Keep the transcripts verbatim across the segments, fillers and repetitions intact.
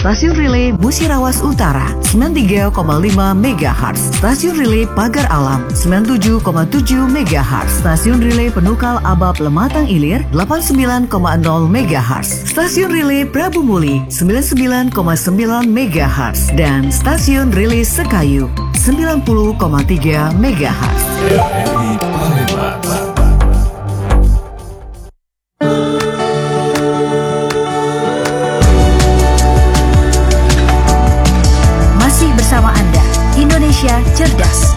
Stasiun Relay Musirawas Utara sembilan puluh tiga koma lima megahertz, Stasiun Relay Pagar Alam sembilan puluh tujuh koma tujuh megahertz, Stasiun Relay Penukal Abab Lematang Ilir delapan puluh sembilan koma nol megahertz, Stasiun Relay Prabu Muli sembilan puluh sembilan koma sembilan megahertz, dan Stasiun Relay Sekayu sembilan puluh koma tiga megahertz. R R I Palembang. Masih bersama Anda, Indonesia Cerdas.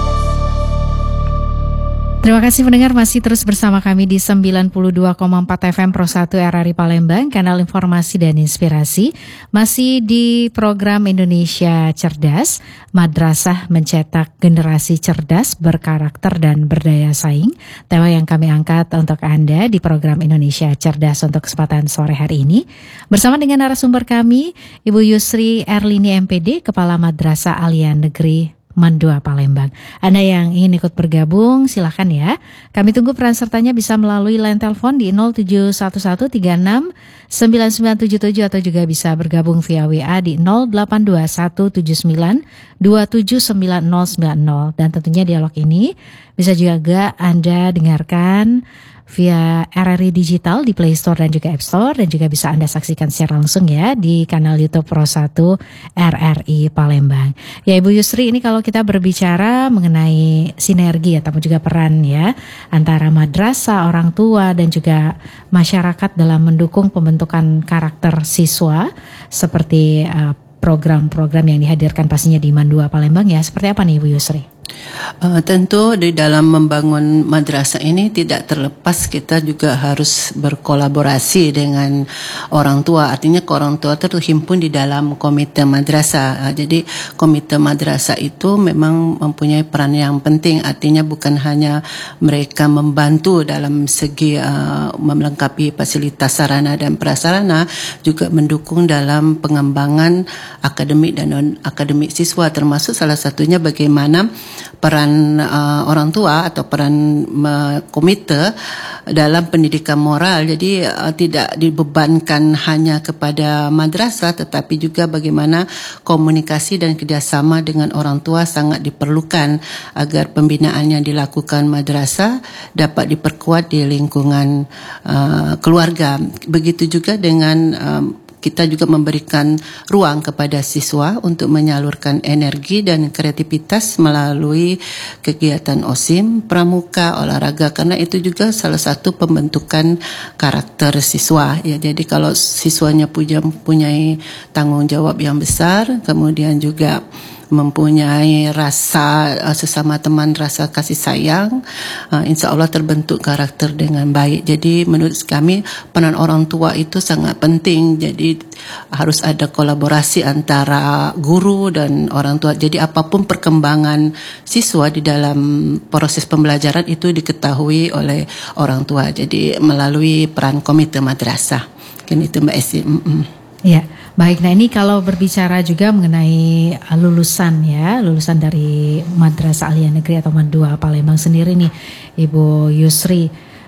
Terima kasih pendengar, masih terus bersama kami di sembilan puluh dua koma empat F M Pro satu R R I Palembang, kanal informasi dan inspirasi. Masih di program Indonesia Cerdas, Madrasah Mencetak Generasi Cerdas, Berkarakter dan Berdaya Saing. Tema yang kami angkat untuk Anda di program Indonesia Cerdas untuk kesempatan sore hari ini. Bersama dengan narasumber kami, Ibu Yusri Erlini M P D, Kepala Madrasah Alia Negeri Mandua Palembang. Anda yang ingin ikut bergabung silahkan ya. Kami tunggu peran sertanya bisa melalui line telepon di nol tujuh satu satu tiga enam sembilan sembilan tujuh tujuh atau juga bisa bergabung via W A di nol delapan dua satu tujuh sembilan dua tujuh sembilan nol sembilan nol. Dan tentunya dialog ini bisa juga Anda dengarkan via R R I Digital di Play Store dan juga App Store, dan juga bisa Anda saksikan secara langsung ya di kanal YouTube Pro satu R R I Palembang. Ya Ibu Yusri, ini kalau kita berbicara mengenai sinergi ataupun juga peran ya antara madrasah, orang tua dan juga masyarakat dalam mendukung pembentukan karakter siswa seperti uh, program-program yang dihadirkan pastinya di Mandua Palembang ya. Seperti apa nih Ibu Yusri? Uh, tentu di dalam membangun madrasah ini tidak terlepas kita juga harus berkolaborasi dengan orang tua. Artinya orang tua terhimpun di dalam komite madrasah. Uh, jadi komite madrasah itu memang mempunyai peran yang penting. Artinya bukan hanya mereka membantu dalam segi uh, melengkapi fasilitas sarana dan prasarana, juga mendukung dalam pengembangan akademik dan non akademik siswa, termasuk salah satunya bagaimana peran uh, orang tua atau peran uh, komite dalam pendidikan moral. Jadi uh, tidak dibebankan hanya kepada madrasah, tetapi juga bagaimana komunikasi dan kerjasama dengan orang tua sangat diperlukan agar pembinaan yang dilakukan madrasah dapat diperkuat di lingkungan uh, keluarga. Begitu juga dengan um, kita juga memberikan ruang kepada siswa untuk menyalurkan energi dan kreativitas melalui kegiatan O S I M, pramuka, olahraga, karena itu juga salah satu pembentukan karakter siswa. Ya, jadi kalau siswanya punya mempunyai tanggung jawab yang besar, kemudian juga mempunyai rasa uh, sesama teman, rasa kasih sayang, uh, insya Allah terbentuk karakter dengan baik. Jadi menurut kami peran orang tua itu sangat penting. Jadi harus ada kolaborasi antara guru dan orang tua. Jadi apapun perkembangan siswa di dalam proses pembelajaran itu diketahui oleh orang tua. Jadi melalui peran komite madrasah. Kan itu Mbak Esi. Mm-mm. Ya, baik. Nah ini kalau berbicara juga mengenai lulusan ya, lulusan dari Madrasah Alia Negeri atau Mandua Palembang sendiri nih, Ibu Yusri,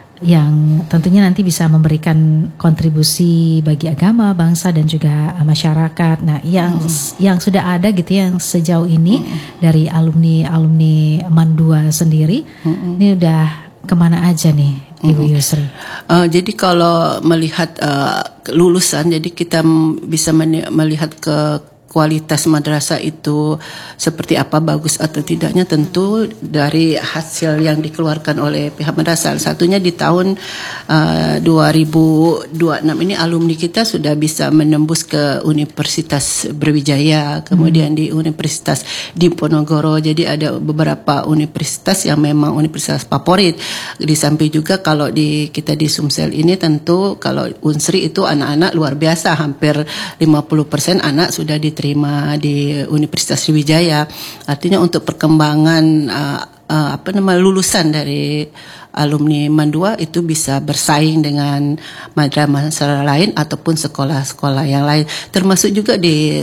yang tentunya nanti bisa memberikan kontribusi bagi agama, bangsa dan juga masyarakat. Nah, yang hmm. yang sudah ada gitu yang sejauh ini hmm. dari alumni-alumni Mandua sendiri, hmm. ini udah kemana aja nih Ibu Yusri? Uh, jadi kalau melihat uh, lulusan, jadi kita bisa melihat ke kualitas madrasah itu seperti apa, bagus atau tidaknya tentu dari hasil yang dikeluarkan oleh pihak madrasah. Satunya di tahun uh, dua ribu dua puluh enam ini alumni kita sudah bisa menembus ke Universitas Brawijaya, kemudian hmm. di Universitas Diponegoro. Jadi ada beberapa universitas yang memang universitas favorit. Di samping juga kalau di kita di Sumsel ini tentu kalau Unsri itu anak-anak luar biasa, hampir lima puluh persen anak sudah diterima terima di Universitas Sriwijaya. Artinya untuk perkembangan uh, uh, apa nama lulusan dari alumni Mandua itu bisa bersaing dengan madrasah lain ataupun sekolah-sekolah yang lain, termasuk juga di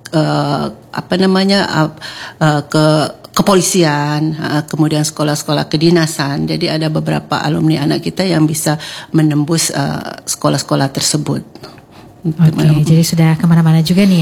uh, apa namanya uh, uh, ke kepolisian, uh, kemudian sekolah-sekolah kedinasan. Jadi ada beberapa alumni anak kita yang bisa menembus uh, sekolah-sekolah tersebut. Oke, okay, jadi sudah kemana-mana juga nih ya.